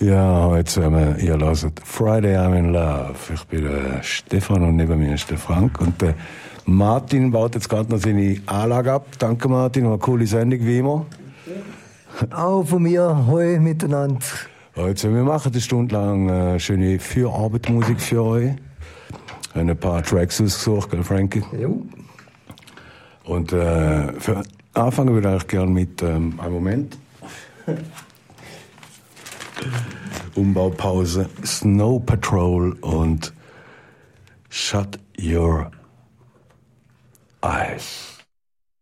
Ja, heute zusammen, ihr hört Friday I'm in Love. Ich bin der Stefan und neben mir ist der Frank. Und der Martin baut jetzt gerade noch seine Anlage ab. Danke Martin, war eine coole Sendung wie immer. Auch von mir, hoi miteinander. Also, wir machen eine Stunde lang schöne Feierabendmusik für euch. Ein paar Tracks ausgesucht, gell Frankie? Jo. Und für anfangen würde ich eigentlich gerne mit einem Moment. Umbaupause, Snow Patrol und Shut Your Eyes.